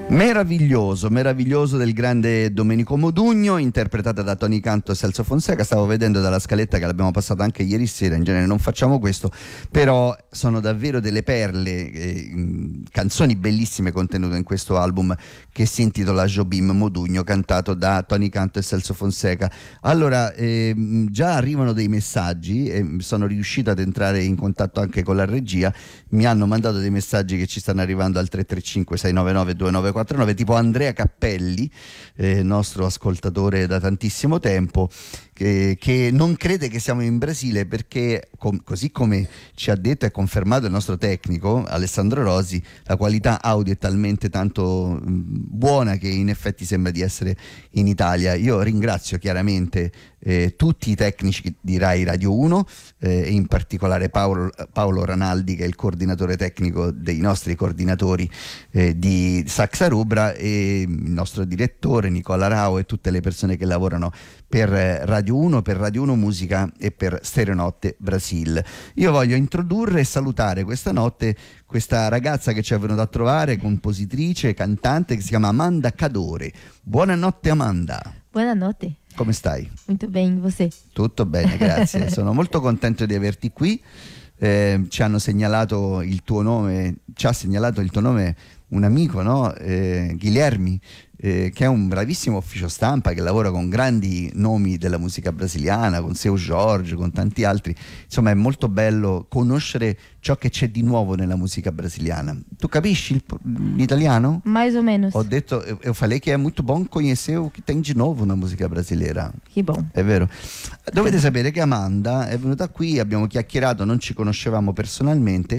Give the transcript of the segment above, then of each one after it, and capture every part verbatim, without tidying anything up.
Meraviglioso, meraviglioso del grande Domenico Modugno, interpretata da Tony Canto e Celso Fonseca. Stavo vedendo dalla scaletta che l'abbiamo passata anche ieri sera, in genere non facciamo questo, però sono davvero delle perle, eh, canzoni bellissime contenute in questo album che si intitola Jobim Modugno, cantato da Tony Canto e Celso Fonseca. Allora, eh, già arrivano dei messaggi e sono riuscito ad entrare in contatto anche con la regia, mi hanno mandato dei messaggi che ci stanno arrivando al tre tre cinque sei nove nove due nove quattro nove, tipo Andrea Cappelli, eh, nostro ascoltatore da tantissimo tempo, che, che non crede che siamo in Brasile perché, com- così come ci ha detto e confermato il nostro tecnico Alessandro Rosi, la qualità audio è talmente tanto mh, buona che in effetti sembra di essere in Italia. Io ringrazio chiaramente eh, tutti i tecnici di Rai Radio uno, eh, e in particolare Paolo, Paolo Ranaldi, che è il coordinatore tecnico dei nostri coordinatori eh, di Saxa Rubra, e il nostro direttore Nicola Rao e tutte le persone che lavorano per Radio uno, per Radio uno Musica e per Stereonotte Brasil. Io voglio introdurre e salutare questa notte questa ragazza che ci è venuta a trovare, compositrice, cantante, che si chiama Amanda Cadore. Buonanotte Amanda. Buonanotte. Come stai? Molto bene, você? Tutto bene, grazie. Sono molto contento di averti qui. Eh, ci hanno segnalato il tuo nome, ci ha segnalato il tuo nome un amico, no? Eh, Guilherme, eh, che è un bravissimo ufficio stampa che lavora con grandi nomi della musica brasiliana, con Seu Jorge, con tanti altri. Insomma, è molto bello conoscere ciò che c'è di nuovo nella musica brasiliana. Tu capisci il- l'italiano? Mais ou menos. Ho detto, eu, eu falei che è molto bom conhecer o che tem di nuovo na musica brasileira. Que bom. È vero. Dovete sapere che Amanda è venuta qui, abbiamo chiacchierato, non ci conoscevamo personalmente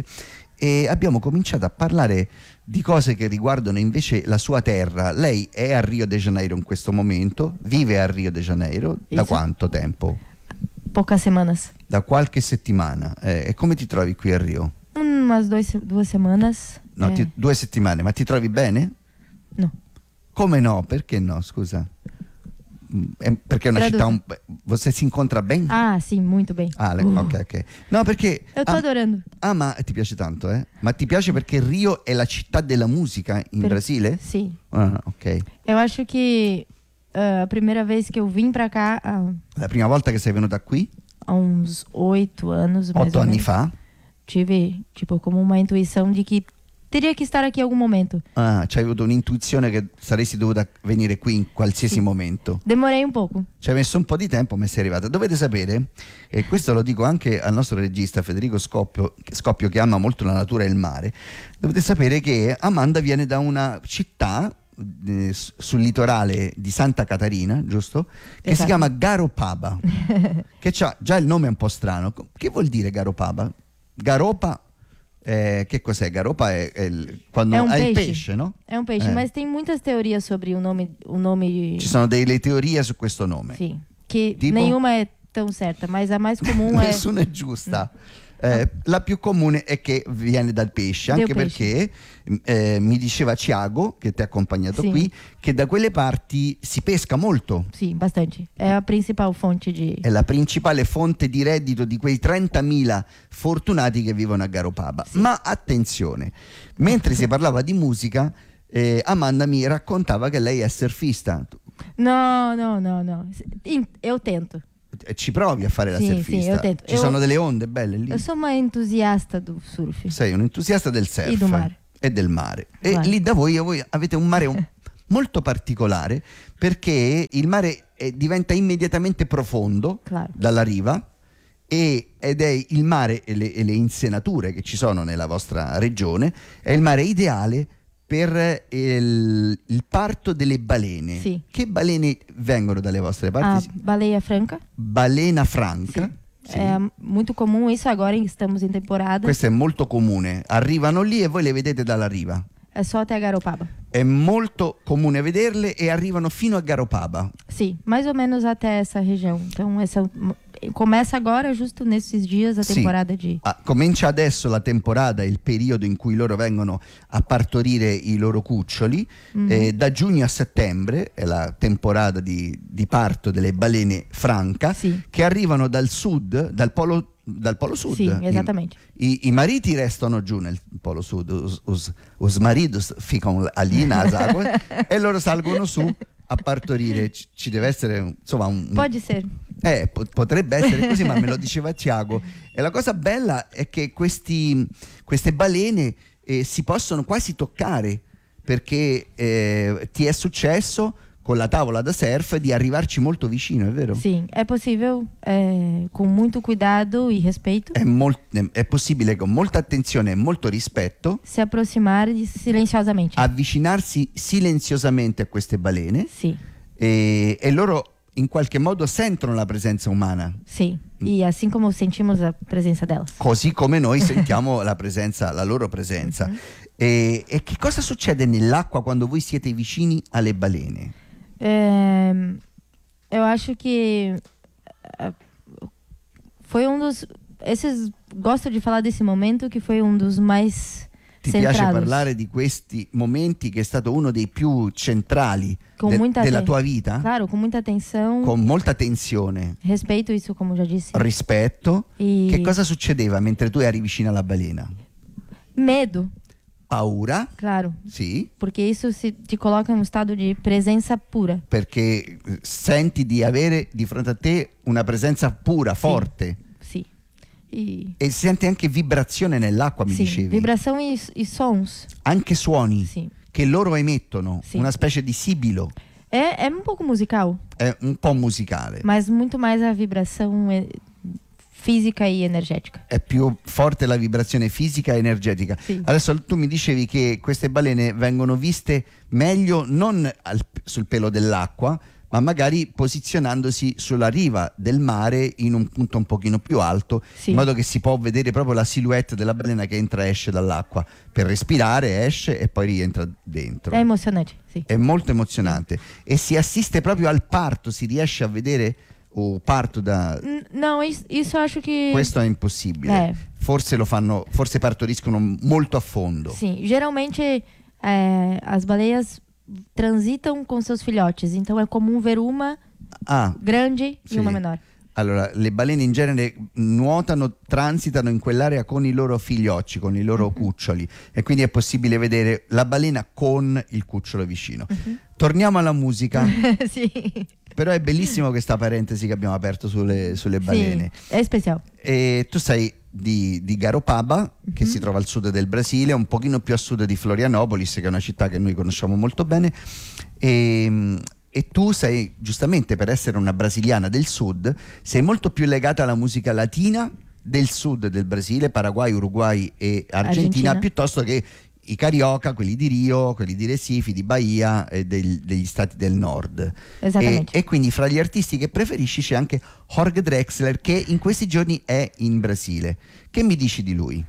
e abbiamo cominciato a parlare di cose che riguardano invece la sua terra. Lei è a Rio de Janeiro in questo momento, vive a Rio de Janeiro da Isso. quanto tempo? Poucas semanas. Da qualche settimana. Eh, e come ti trovi qui a Rio? Umas dois, duas semanas. No, É. ti- due settimane, ma ti trovi bene? No. Come no? Perché no? Scusa. Mm, è- perché è una Traduca. città un... Você si incontra bene? Ah, sim, muito bem. Ah, le- Uh, ok, ok. No, perché... Eu tô ah, adorando. ah, ma ti piace tanto, eh? Ma ti piace perché Rio è la città della musica in Per- Brasile? Sim. Ah, ok. Eu acho que ah, a primeira vez que eu vim pra cá, há, La prima volta che sei venuta qui? há uns oito anos, mais Otto ou anni menos, fa? tive, tipo, como uma intuição de que teria que estar aqui em algum momento. Ah, c'hai avuto un'intuizione che saresti dovuta venire qui in qualsiasi Sì. momento. Demorei um pouco. Ci hai messo un po' di tempo, ma sei arrivata. Dovete sapere, e questo lo dico anche al nostro regista Federico Scoppio, Scoppio, che ama molto la natura e il mare, dovete sapere che Amanda viene da una città eh, s- sul litorale di Santa Catarina, giusto? Che si Esatto. chiama Garopaba, che c'ha già il nome è un po' strano. Co- Che vuol dire Garopaba? Garopa, eh, che cos'è? Garopa è, è il, quando È un è il pesce. pesce, no? É um peixe, É. mas tem muitas teorias sobre o nome, o nome. Ci sono delle teorie su questo nome. Sim. Que Tipo? nenhuma é tão certa, mas a mais comum é. Nessuna è giusta. Eh, la più comune è che viene dal pesce, Del anche pesce. perché eh, mi diceva Thiago, che ti ha accompagnato Sì. qui, che da quelle parti si pesca molto. Sim, bastante. É a principal fonte de. È la principale fonte di reddito di quei trentamila fortunati che vivono a Garopaba. Sì. Ma attenzione, mentre si parlava di musica, eh, Amanda mi raccontava che lei è surfista. Não, não, não, não. Em- Eu tento. Eh, Ci provi a fare la Sì, surfista? sì, io tento. Ci Io- sono delle onde belle lì? Eu sou uma entusiasta do surf. Sei un entusiasta del surf E do mare. e del mare. E Guarda. lì da voi, voi avete un mare un- molto particolare, perché il mare eh, diventa immediatamente profondo Claro. dalla riva e- ed è il mare e le, e le insenature che ci sono nella vostra regione, è il mare ideale per eh, il, il parto delle balene. Sì. Che balene vengono dalle vostre A parti? baleia franca. Balena franca. Sì. É muito comum isso agora, estamos em temporada. Questo è molto comune, arrivano lì e voi le vedete dalla riva. É só até a Garopaba. È molto comune vederle e arrivano fino a Garopaba. Sim, mais ou menos até essa região. Então, essa, começa agora, giusto nesses dias, a Sì. temporada de... Ah, comincia adesso la temporada, il periodo in cui loro vengono a partorire i loro cuccioli. Mhm. Eh, da giugno a settembre è la temporada di, di parto delle balene franca, Sì. che arrivano dal sud, dal polo, dal polo sud. Sì, esattamente. I, i- i mariti restano giù nel polo sud, os, os, os maridos ficano lì nas águas e loro salgono su a partorire. Ci, ci deve essere insomma un, Pode ser. eh, po- potrebbe essere così, ma me lo diceva Tiago. E la cosa bella è che questi, queste balene eh, si possono quasi toccare, perché eh, ti è successo con la tavola da surf di arrivarci molto vicino, è vero? Sim, é possível, é, com muito cuidado e respeito, È, mol- è possibile con molta attenzione e molto rispetto se aproximar de- silenciosamente. avvicinarsi silenziosamente a queste balene Sim, e, e loro in qualche modo sentono la presenza umana, sim. E assim como sentimos a presença delas. così come noi sentiamo la presenza, la loro presenza. E, e che cosa succede nell'acqua quando voi siete vicini alle balene? É, eu acho que ah, foi um dos. Esses, gosto de falar desse momento que foi um dos mais Ti piace centrados. parlare di questi momenti che è stato uno dei più centrali Com de- muita della aten- tua vita? Claro, com muita atenção, Con molta tensione, respeito, isso como já disse. rispetto. E Che cosa succedeva mentre tu eri vicino alla balena? medo, Paura, claro. sì, Porque isso se te coloca em um estado de presença pura. perché senti di avere di fronte a te una presenza pura, forte, Sim. E e senti anche vibrazione nell'acqua, mi sim, dicevi, vibração e, e sons. anche suoni Sim. che loro emettono, Sì. una specie di sibilo, É, é um pouco musical, è un po' musicale, mas muito mais a vibração é, física e energética. è più forte la vibrazione fisica e energetica. Sì. Adesso tu mi dicevi che queste balene vengono viste meglio non al- sul pelo dell'acqua, ma magari posizionandosi sulla riva del mare in un punto un pochino più alto, Sì. in modo che si può vedere proprio la silhouette della balena che entra e esce dall'acqua. Per respirare esce e poi rientra dentro. É emocionante, sim. È molto emozionante. E si assiste proprio al parto, si riesce a vedere o parto da... N- Não, is- isso eu acho que. Questo è impossibile. Eh. Forse lo fanno, forse partoriscono molto a fondo. Sim, geralmente é, as baleias transitam com seus filhotes, então é comum ver uma Ah, grande Sì. e uma menor. allora, le balene in genere nuotano, transitano in quell'area con i loro figliocci, con i loro cuccioli, e quindi è possibile vedere la balena con il cucciolo vicino. Torniamo alla musica, Sim. però è bellissimo questa parentesi che abbiamo aperto sulle, sulle balene. Sim, é especial. E tu sei di, di Garopaba, che si trova al sud del Brasile, un pochino più a sud di Florianopolis, che è una città che noi conosciamo molto bene. E, e tu sei, giustamente per essere una brasiliana del sud, sei molto più legata alla musica latina del sud del Brasile, Paraguay, Uruguay e Argentina, Argentina. piuttosto che i carioca, quelli di Rio, quelli di Recife, di Bahia e del- degli stati del nord. E, Esattamente. e quindi fra gli artisti che preferisci c'è anche Jorge Drexler, che in questi giorni è in Brasile. Che mi dici di lui?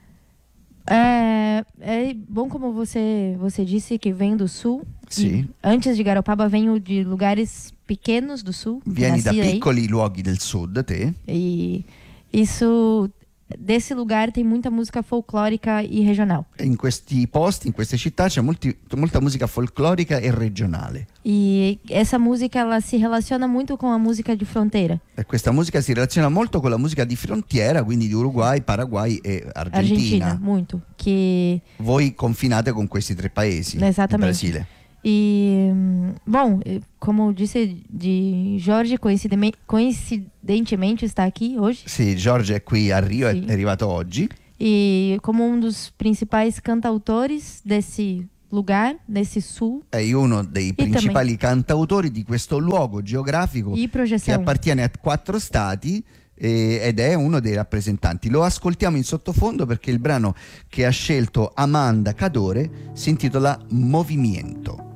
É, é bom como você, você disse que vem do sul. Sì. E antes de Garopaba venho de lugares pequenos do sul. que Vieni da nasci aí. piccoli luoghi del sud, te? E isso, desse lugar tem muita música folclórica e regional. E in questi posti, in queste città c'è molti- molta musica folclorica e regionale. E essa música ela se relaciona muito com a música de fronteira. E questa musica si relaziona molto con la musica di frontiera, quindi di Uruguay, Paraguay e Argentina. Argentina, muito. Que Voi confinate con questi tre paesi, il Esattamente. Brasile. E, hum, bom, eh, como disse de Jorge, coincideme- coincidentemente está aqui hoje. Sì, Giorgio è qui a Rio, è- Sì. è arrivato oggi. E como um dos principais cantautores desse lugar, desse sul, È uno dei principali cantautori di questo luogo geografico e che projeção. appartiene a quattro stati eh, ed è uno dei rappresentanti. Lo ascoltiamo in sottofondo perché il brano che ha scelto Amanda Cadore si intitola Movimiento.